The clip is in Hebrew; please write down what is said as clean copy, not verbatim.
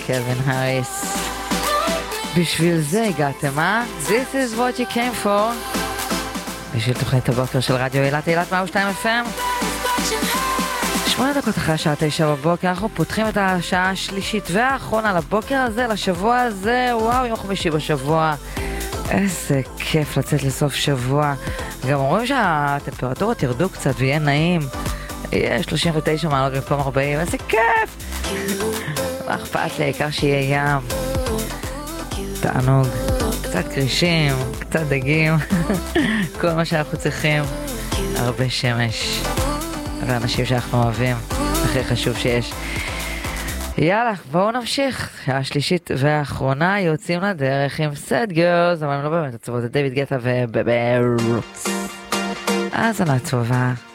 קלווין האריס. בשביל זה הגעתם, This is what you came for. בשביל תוכנית הבוקר של רדיו אילת, אילת 102 FM. 8 דקות אחרי השעה 9 בבוקר, אנחנו פותחים את השעה השלישית והאחרונה לבוקר הזה, לשבוע הזה. וואו, יום חמישי בשבוע. איזה כיף לצאת לסוף שבוע. גם אומרים שהטמפרטורות ירדו קצת ויהיה נעים. יהיה 39 מעלות במקום 40, איזה כיף! מה אכפת לי, העיקר שיהיה ים. תענוג. קצת קרישים, קצת דגים. כל מה שאנחנו צריכים. הרבה שמש. ואנשים שאנחנו אוהבים. הכי חשוב שיש. יאללה, בואו נמשיך. השלישית והאחרונה יוצאים לדרך עם Sad Girls, אבל הם לא באמת עצובות, זה דיוויד גטה ובבר. האזנה טובה.